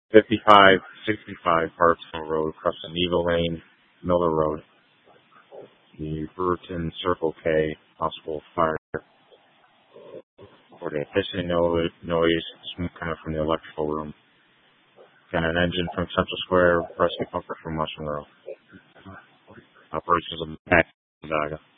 5565 Hartsville Road, across the Neva Lane, Miller Road. The Brewerton Circle K, possible fire. Or the hissing noise, smoke coming from the electrical room. Got an engine from Central Square, rescue pumper from West Monroe. Operations of Mac Gonzaga.